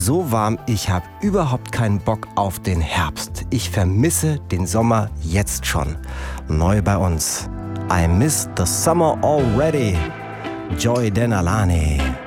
So warm, ich habe überhaupt keinen Bock auf den Herbst. Ich vermisse den Sommer jetzt schon. Neu bei uns. I miss the summer already. Joy Denalani.